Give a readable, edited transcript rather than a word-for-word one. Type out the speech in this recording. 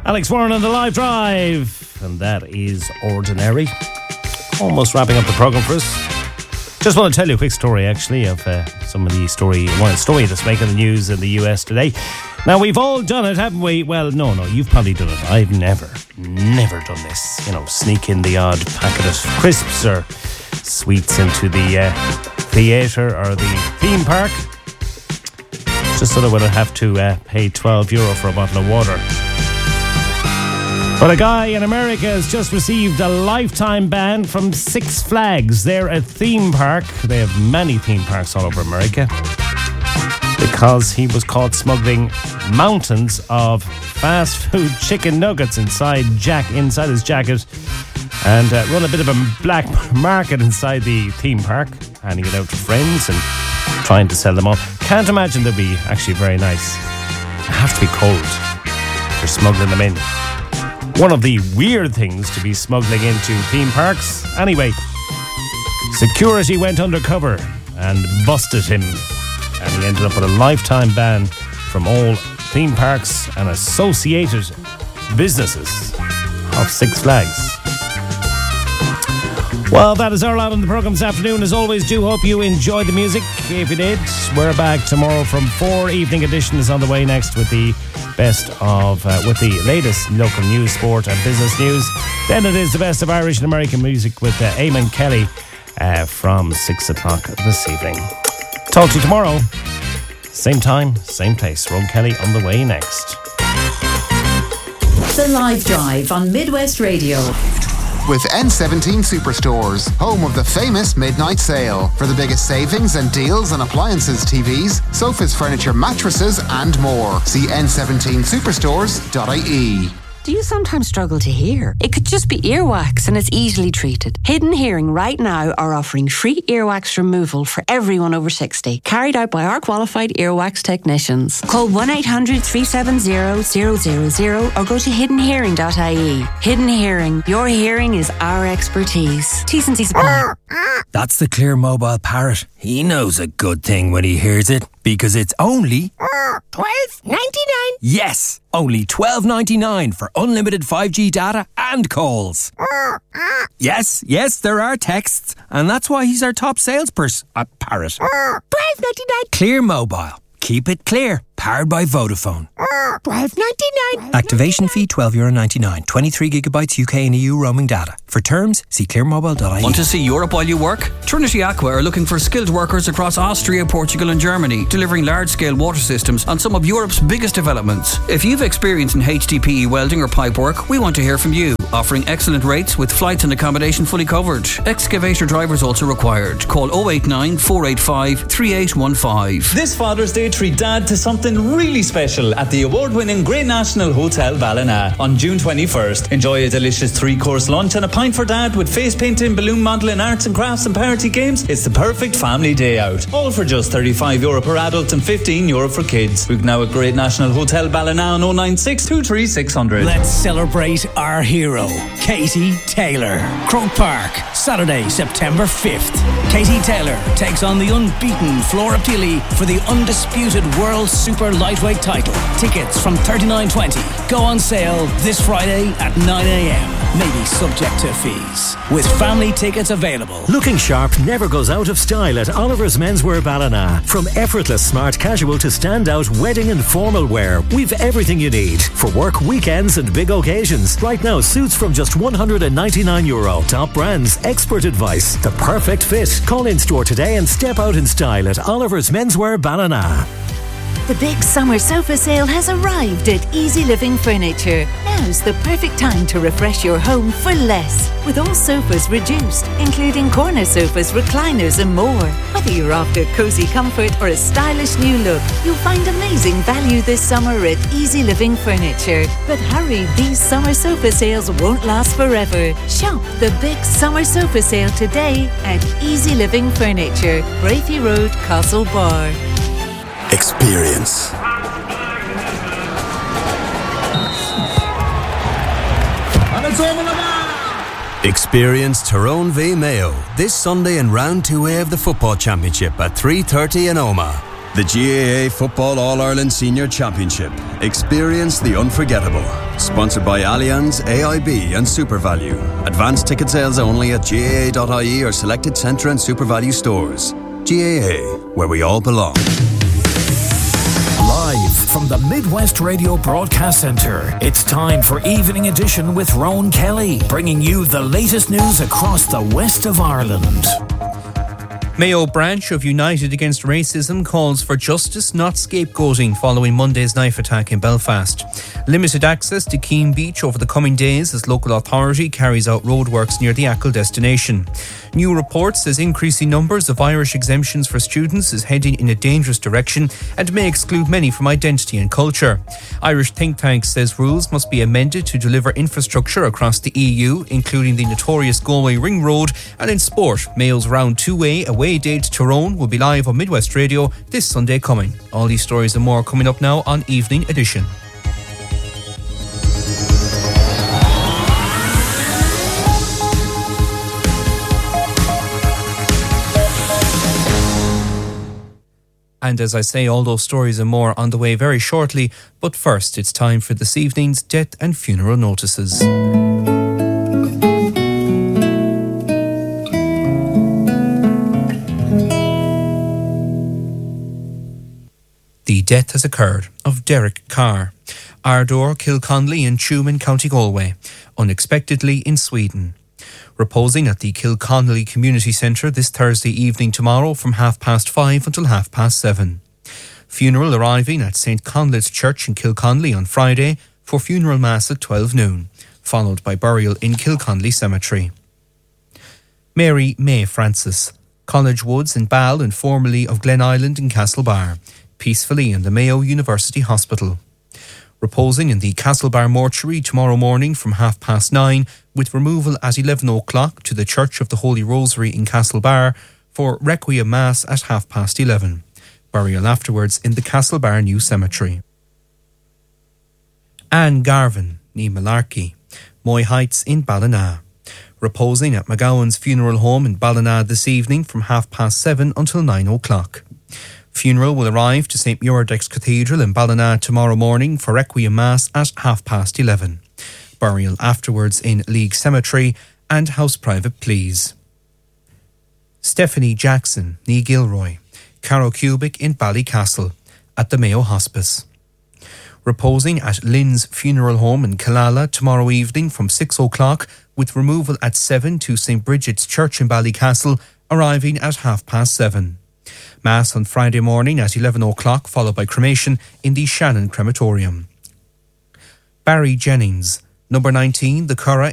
Alex Warren on the live drive, and that is Ordinary. Almost wrapping up the programme for us. Just want to tell you a quick story, actually, of some of the story that's making the news in the US today. Now, we've all done it, haven't we? Well, no, you've probably done it. I've never done this. You know, sneak in the odd packet of crisps or sweets into the theatre or the theme park, just so that I wouldn't have to pay €12 for a bottle of water. But a guy in America has just received a lifetime ban from Six Flags. They're a theme park. They have many theme parks all over America, because he was caught smuggling mountains of fast food chicken nuggets inside his jacket, and run a bit of a black market inside the theme park, handing it out to friends and trying to sell them on. Can't imagine they'd be actually very nice. They have to be cold for smuggling them in. One of the weird things to be smuggling into theme parks. Anyway, security went undercover and busted him, and he ended up with a lifetime ban from all theme parks and associated businesses of Six Flags. Well, that is our lot on the programme this afternoon. As always, do hope you enjoyed the music. If you did, we're back tomorrow from 4. Evening Edition is on the way next with the best of, with the latest local news, sport and business news. Then it is the best of Irish and American music with Eamon Kelly from 6 o'clock this evening. Talk to you tomorrow. Same time, same place. Ron Kelly on the way next. The Live Drive on Midwest Radio. With N17 Superstores, home of the famous midnight sale. For the biggest savings and deals on appliances, TVs, sofas, furniture, mattresses and more. See n17superstores.ie. Do you sometimes struggle to hear? It could just be earwax and it's easily treated. Hidden Hearing right now are offering free earwax removal for everyone over 60, carried out by our qualified earwax technicians. Call 1-800-370-000 or go to hiddenhearing.ie. Hidden Hearing, your hearing is our expertise. T's and C's apply. That's the Clear Mobile Parrot. He knows a good thing when he hears it, because it's only $12.99. Yes, only $12.99 for unlimited 5G data and calls. Yes, there are texts, and that's why he's our top salesperson. Parrot. $12.99. Clear Mobile. Keep it clear. Powered by Vodafone. $12.99. Activation fee €12.99. 23 gigabytes UK and EU roaming data. For terms, see clearmobile.ie. Want to see Europe while you work? Trinity Aqua are looking for skilled workers across Austria, Portugal and Germany, delivering large-scale water systems on some of Europe's biggest developments. If you've experience in HDPE welding or pipe work, we want to hear from you. Offering excellent rates with flights and accommodation fully covered. Excavator drivers also required. Call 089 485 3815. This Father's Day, treat Dad to something really special at the award-winning Great National Hotel Ballina on June 21st. Enjoy a delicious 3-course lunch and a pint for Dad with face painting, balloon modelling, arts and crafts and party games. It's the perfect family day out. All for just €35 per adult and €15 for kids. Book now at Great National Hotel Ballina on 096 23 600. Let's celebrate our hero, Katie Taylor. Croke Park, Saturday, September 5th. Katie Taylor takes on the unbeaten Flora Pili for the undisputed World Super Lightweight title. Tickets from $39.20 go on sale this Friday at 9 a.m. Maybe subject to fees. With family tickets available. Looking sharp never goes out of style at Oliver's Menswear Ballina. From effortless smart casual to standout wedding and formal wear, we've everything you need for work, weekends and big occasions. Right now, suits from just €199. Top brands, expert advice, the perfect fit. Call in store today and step out in style at Oliver's Menswear Ballina. The big summer sofa sale has arrived at Easy Living Furniture. Now's the perfect time to refresh your home for less. With all sofas reduced, including corner sofas, recliners and more. Whether you're after cosy comfort or a stylish new look, you'll find amazing value this summer at Easy Living Furniture. But hurry, these summer sofa sales won't last forever. Shop the big summer sofa sale today at Easy Living Furniture, Brafey Road, Castlebar. Experience. Experience Tyrone v Mayo this Sunday in round 2A of the Football Championship at 3:30 in Omagh. The GAA Football All-Ireland Senior Championship. Experience the unforgettable. Sponsored by Allianz, AIB and SuperValue. Advanced ticket sales only at GAA.ie or selected Centre and SuperValue stores. GAA, where we all belong. Live from the Midwest Radio Broadcast Centre, it's time for Evening Edition with Rowan Kelly, bringing you the latest news across the west of Ireland. Mayo branch of United Against Racism calls for justice, not scapegoating, following Monday's knife attack in Belfast. Limited access to Keene Beach over the coming days as local authority carries out roadworks near the Achill destination. New reports says increasing numbers of Irish exemptions for students is heading in a dangerous direction and may exclude many from identity and culture. Irish think tank says rules must be amended to deliver infrastructure across the EU, including the notorious Galway Ring Road. And in sport, Mayo's Round 2A away date Tyrone will be live on Midwest Radio this Sunday coming. All these stories and more coming up now on Evening Edition. And as I say, all those stories and more on the way very shortly. But first, it's time for this evening's death and funeral notices. The death has occurred of Derek Carr, Ardor, Kilconnelly in Tuam, County Galway, unexpectedly in Sweden. Reposing at the Kilconnelly Community Centre this Thursday evening tomorrow from 5:30 until 7:30. Funeral arriving at St. Conleth's Church in Kilconnelly on Friday for funeral mass at 12 noon, followed by burial in Kilconnelly Cemetery. Mary May Francis, College Woods in Ball and formerly of Glen Island in Castlebar, peacefully in the Mayo University Hospital. Reposing in the Castlebar mortuary tomorrow morning from 9:30, with removal at 11 o'clock to the Church of the Holy Rosary in Castlebar for Requiem Mass at 11:30. Burial afterwards in the Castlebar New Cemetery. Anne Garvin, ní Malarkey, Moy Heights in Ballina. Reposing at McGowan's funeral home in Ballina this evening from 7:30 until 9 o'clock. Funeral will arrive to St. Muirdex Cathedral in Ballina tomorrow morning for Requiem Mass at 11:30. Burial afterwards in League Cemetery and house private pleas. Stephanie Jackson, ní Gilroy, Caro Cubic in Ballycastle at the Mayo Hospice. Reposing at Lynn's funeral home in Killala tomorrow evening from 6 o'clock, with removal at 7 to St. Bridget's Church in Ballycastle, arriving at 7:30. Mass on Friday morning at 11 o'clock, followed by cremation in the Shannon Crematorium. Barry Jennings, number 19, the Curragh